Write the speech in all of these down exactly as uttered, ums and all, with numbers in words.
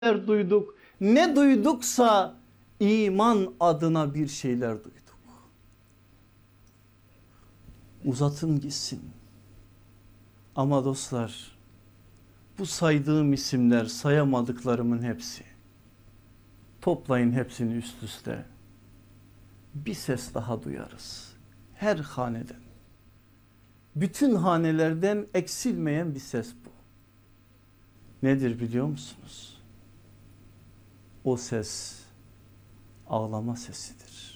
duyduk. Ne duyduksa iman adına bir şeyler duyduk. Uzatın gitsin. Ama dostlar, bu saydığım isimler, sayamadıklarımın hepsi. Toplayın hepsini üst üste. Bir ses daha duyarız. Her haneden. Bütün hanelerden eksilmeyen bir ses bu. Nedir biliyor musunuz? O ses ağlama sesidir.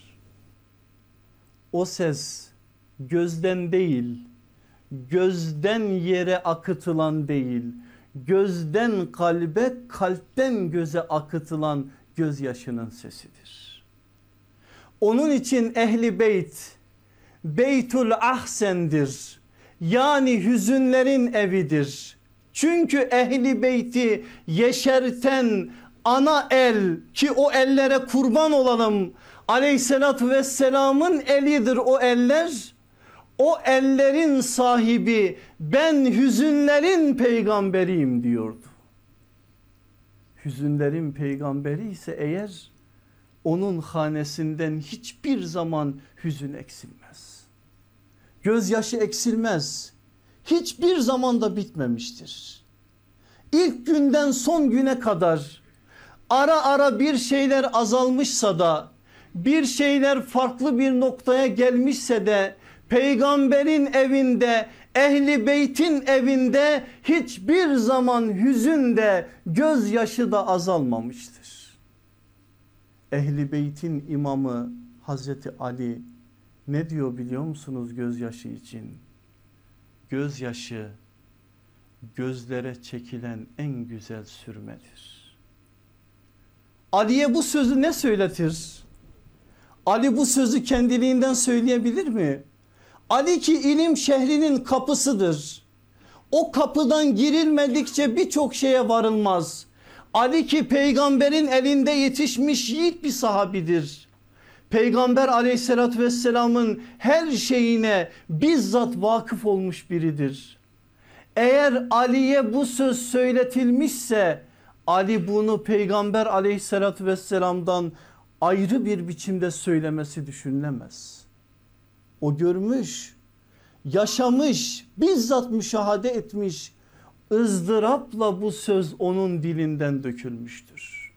O ses gözden değil, gözden yere akıtılan değil, gözden kalbe, kalpten göze akıtılan gözyaşının sesidir. Onun için ehli beyt beytul ahsendir. Yani hüzünlerin evidir. Çünkü ehli beyti yeşerten ana el, ki o ellere kurban olalım, aleyhissalatü vesselamın elidir o eller. O ellerin sahibi ben hüzünlerin peygamberiyim diyordu. Hüzünlerin peygamberi ise eğer, onun hanesinden hiçbir zaman hüzün eksilmez. Gözyaşı eksilmez. Hiçbir zaman da bitmemiştir. İlk günden son güne kadar ara ara bir şeyler azalmışsa da, bir şeyler farklı bir noktaya gelmişse de, peygamberin evinde, ehli beytin evinde hiçbir zaman hüzün de, gözyaşı da azalmamıştır. Ehli beytin imamı Hazreti Ali ne diyor biliyor musunuz gözyaşı için? Gözyaşı gözlere çekilen en güzel sürmedir. Ali'ye bu sözü ne söyletir? Ali bu sözü kendiliğinden söyleyebilir mi? Ali ki ilim şehrinin kapısıdır. O kapıdan girilmedikçe birçok şeye varılmaz. Ali ki peygamberin elinde yetişmiş yiğit bir sahabidir. Peygamber aleyhissalatü vesselamın her şeyine bizzat vakıf olmuş biridir. Eğer Ali'ye bu söz söyletilmişse, Ali bunu peygamber aleyhissalatü vesselamdan ayrı bir biçimde söylemesi düşünülemez. O görmüş, yaşamış, bizzat müşahede etmiş, ızdırapla bu söz onun dilinden dökülmüştür.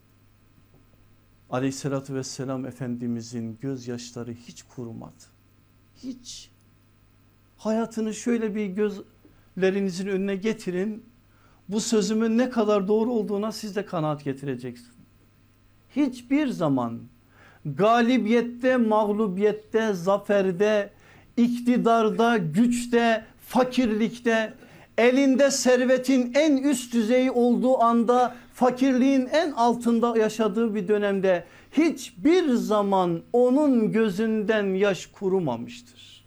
Aleyhissalatü vesselam Efendimizin gözyaşları hiç kurumadı. Hiç. Hayatını şöyle bir gözlerinizin önüne getirin. Bu sözümün ne kadar doğru olduğuna siz de kanaat getireceksiniz. Hiçbir zaman galibiyette, mağlubiyette, zaferde, iktidarda, güçte, fakirlikte, elinde servetin en üst düzeyi olduğu anda, fakirliğin en altında yaşadığı bir dönemde hiçbir zaman onun gözünden yaş kurumamıştır.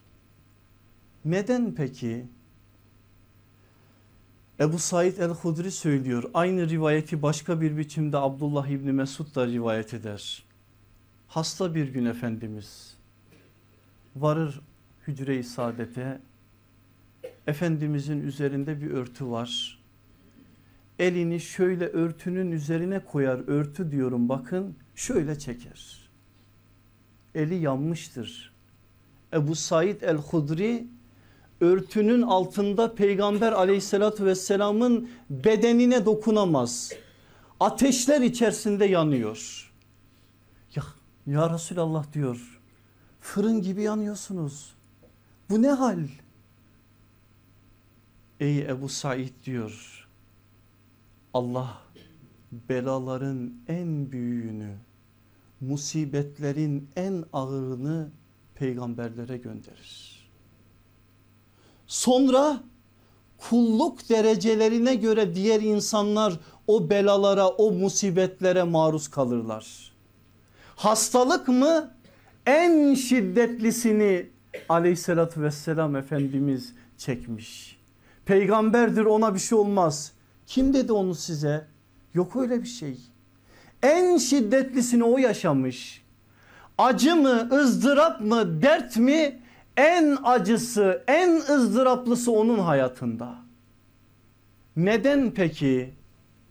Neden peki? Ebu Said el-Hudri söylüyor. Aynı rivayeti başka bir biçimde Abdullah İbni Mesud da rivayet eder. Hasta bir gün Efendimiz varır hücre-i saadete. Efendimizin üzerinde bir örtü var. Elini şöyle örtünün üzerine koyar. Örtü diyorum bakın, şöyle çeker. Eli yanmıştır. Ebu Said el-Hudri örtünün altında peygamber aleyhissalatü vesselamın bedenine dokunamaz. Ateşler içerisinde yanıyor. Ya, ya Resulallah diyor, fırın gibi yanıyorsunuz. Bu ne hal? Ey Ebu Said diyor, Allah belaların en büyüğünü, musibetlerin en ağırını peygamberlere gönderir. Sonra kulluk derecelerine göre diğer insanlar o belalara, o musibetlere maruz kalırlar. Hastalık mı? En şiddetlisini aleyhissalatü vesselam Efendimiz çekmiş. Peygamberdir, ona bir şey olmaz. Kim dedi onu size? Yok öyle bir şey. En şiddetlisini o yaşamış. Acı mı, ızdırap mı, dert mi? En acısı, en ızdıraplısı onun hayatında. Neden peki?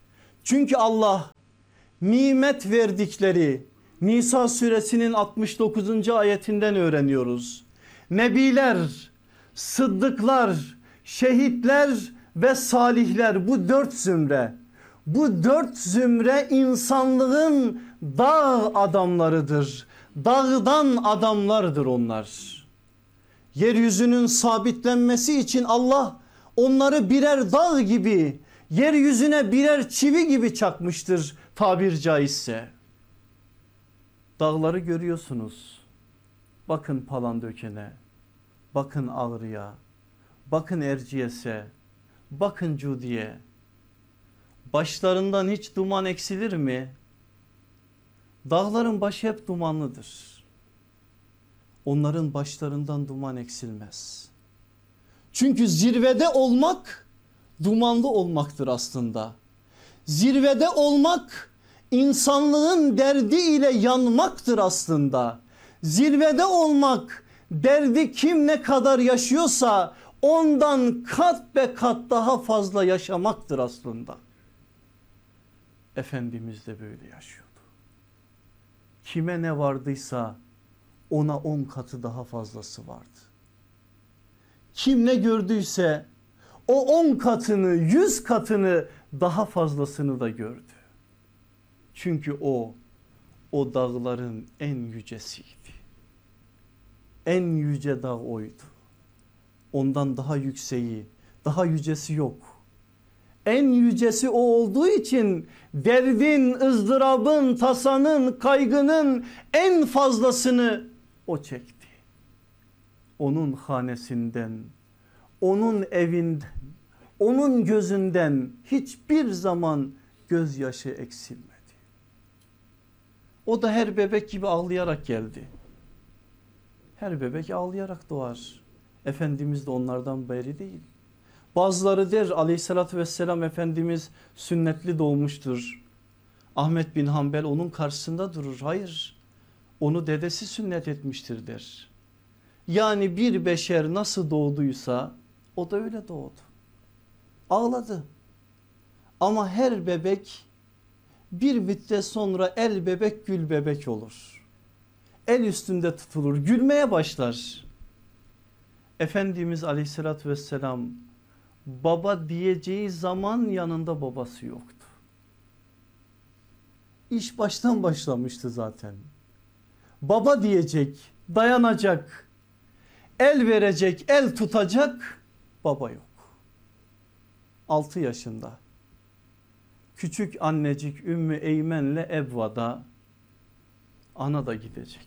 Çünkü Allah nimet verdikleri Nisa suresinin altmış dokuzuncu ayetinden öğreniyoruz. Nebiler, sıddıklar, şehitler ve salihler, bu dört zümre. Bu dört zümre insanlığın dağ adamlarıdır. Dağdan adamlardır onlar. Yeryüzünün sabitlenmesi için Allah onları birer dağ gibi, yeryüzüne birer çivi gibi çakmıştır tabir caizse. Dağları görüyorsunuz. Bakın Palandöken'e, bakın Ağrı'ya, bakın Erciyes'e, bakın Cudi'ye. Başlarından hiç duman eksilir mi? Dağların başı hep dumanlıdır. Onların başlarından duman eksilmez. Çünkü zirvede olmak dumanlı olmaktır aslında. Zirvede olmak insanlığın derdi ile yanmaktır aslında. Zirvede olmak derdi kim ne kadar yaşıyorsa ondan kat be kat daha fazla yaşamaktır aslında. Efendimiz de böyle yaşıyordu. Kime ne vardıysa ona on katı daha fazlası vardı. Kim ne gördüyse o on katını, yüz katını daha fazlasını da gördü. Çünkü o, o dağların en yücesiydi. En yüce dağ oydu. Ondan daha yükseği, daha yücesi yok. En yücesi o olduğu için derdin, ızdırabın, tasanın, kaygının en fazlasını o çekti. Onun hanesinden, onun evinden, onun gözünden hiçbir zaman gözyaşı eksilmedi. O da her bebek gibi ağlayarak geldi. Her bebek ağlayarak doğar. Efendimiz de onlardan biri değil. Bazıları der aleyhissalatü vesselam Efendimiz sünnetli doğmuştur. Ahmet bin Hanbel onun karşısında durur. Hayır, onu dedesi sünnet etmiştir der. Yani bir beşer nasıl doğduysa o da öyle doğdu. Ağladı. Ama her bebek bir müddet sonra el bebek gül bebek olur. El üstünde tutulur, gülmeye başlar. Efendimiz aleyhissalatü vesselam baba diyeceği zaman yanında babası yoktu. İş baştan başlamıştı zaten. Baba diyecek, dayanacak, el verecek, el tutacak, baba yok. altı yaşında küçük annecik Ümmü Eymen'le Ebva'da, ana da gidecek.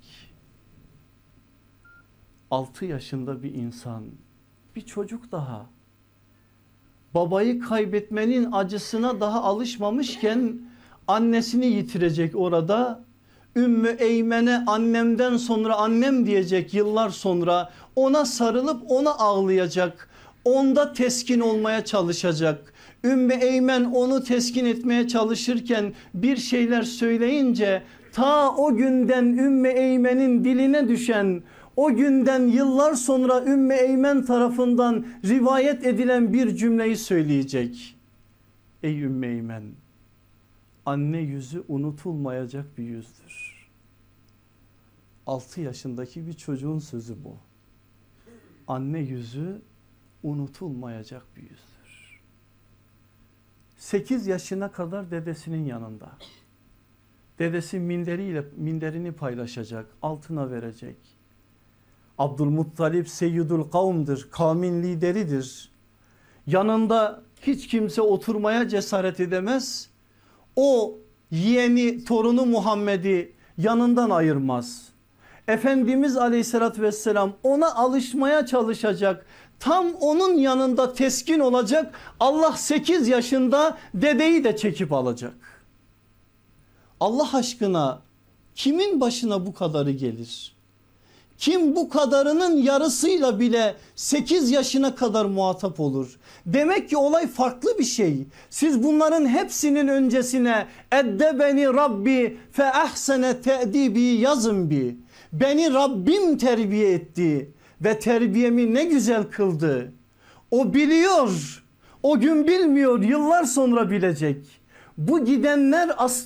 altı yaşında bir insan, bir çocuk daha. Babayı kaybetmenin acısına daha alışmamışken annesini yitirecek orada. Ümmü Eymen'e annemden sonra annem diyecek, yıllar sonra ona sarılıp ona ağlayacak. Onda teskin olmaya çalışacak. Ümmü Eymen onu teskin etmeye çalışırken bir şeyler söyleyince ta o günden Ümmü Eymen'in diline düşen, o günden yıllar sonra Ümmü Eymen tarafından rivayet edilen bir cümleyi söyleyecek. Ey Ümmü Eymen, anne yüzü unutulmayacak bir yüzdür. altı yaşındaki bir çocuğun sözü bu. Anne yüzü unutulmayacak bir yüzdür. sekiz yaşına kadar dedesinin yanında. Dedesi minderiyle minderini paylaşacak, altına verecek. Abdülmuttalip seyyidül kavmdir, kavmin lideridir. Yanında hiç kimse oturmaya cesaret edemez. O yeğeni, torunu Muhammed'i yanından ayırmaz. Efendimiz aleyhissalatü vesselam ona alışmaya çalışacak. Tam onun yanında teskin olacak. Allah sekiz yaşında dedeyi de çekip alacak. Allah aşkına kimin başına bu kadarı gelir? Kim bu kadarının yarısıyla bile sekiz yaşına kadar muhatap olur? Demek ki olay farklı bir şey. Siz bunların hepsinin öncesine eddebeni Rabbi fe ahsene te'dibi yazın bir. Beni Rabbim terbiye etti ve terbiyemi ne güzel kıldı. O biliyor, o gün bilmiyor, yıllar sonra bilecek. bu gidenler aslında